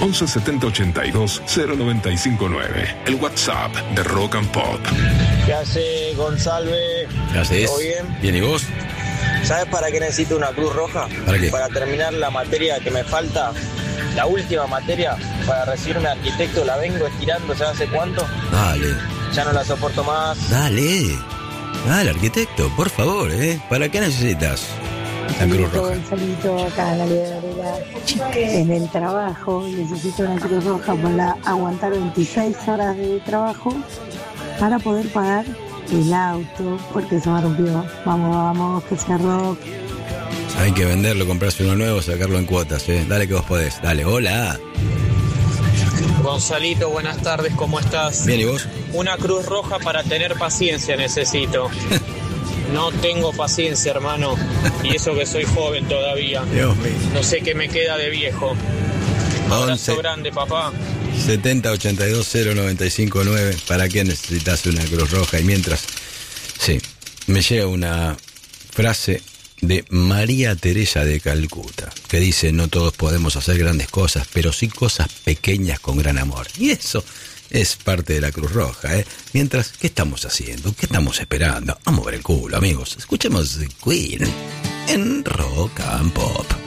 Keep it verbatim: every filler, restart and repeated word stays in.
once setenta ochenta y dos cero noventa y cinco nueve. El WhatsApp de Rock and Pop. ¿Qué hace, Gonzalve? ¿Qué haces? ¿Todo bien? Bien, ¿y vos? ¿Sabes para qué necesito una Cruz Roja? ¿Para qué? Para terminar la materia que me falta, la última materia, para recibirme de arquitecto, la vengo estirando, ¿sabes hace cuánto? Dale. Ya no la soporto más. Dale. Dale, arquitecto, por favor, ¿eh? ¿Para qué necesitas la Cruz Roja? Gonzalito, acá en la Liberadora. En el trabajo necesito una Cruz Roja para aguantar veintiséis horas de trabajo para poder pagar el auto, porque se me rompió. Vamos, vamos, que sea rock. Hay que venderlo, comprarse uno nuevo, sacarlo en cuotas, ¿eh? Dale que vos podés. Dale, hola. Gonzalito, buenas tardes, ¿cómo estás? Bien, ¿y vos? Una Cruz Roja para tener paciencia necesito. No tengo paciencia, hermano. Y eso que soy joven todavía. Dios mío. No sé qué me queda de viejo. Abrazo grande, papá. setenta ochenta y dos cero noventa y cinco nueve. ¿Para qué necesitas una Cruz Roja? Y mientras, sí, me llega una frase de María Teresa de Calcuta, que dice: no todos podemos hacer grandes cosas, pero sí cosas pequeñas con gran amor. Y eso es parte de la Cruz Roja, ¿eh? Mientras, ¿qué estamos haciendo? ¿Qué estamos esperando? A mover el culo, amigos. Escuchemos Queen en Rock and Pop.